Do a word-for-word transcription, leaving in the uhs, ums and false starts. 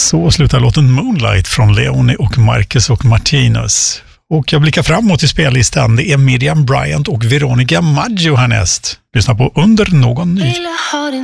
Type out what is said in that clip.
Så slutar låten Moonlight från Leone och Marcus och Martinus. Och jag blickar framåt i spellistan. Det är Miriam Bryant och Veronica Maggio härnäst. Lyssna på Under någon ny.